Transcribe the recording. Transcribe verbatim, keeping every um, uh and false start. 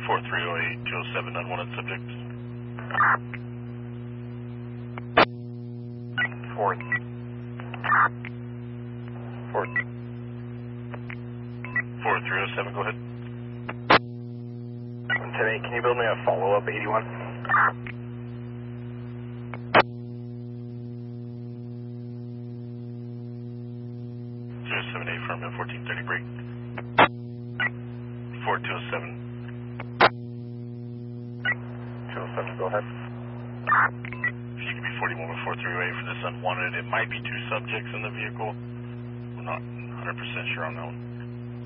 four three oh eight, two oh seven, unwanted subject. Four. Four. four three oh seven, go ahead. Today, can you build me a follow-up eighty-one? zero seven eight, firm at fourteen thirty, break. four two oh seven. two oh seven, go ahead. If you could be forty-one with four three oh eight for this unwanted, it might be two subjects in the vehicle. We're not one hundred percent sure on that one.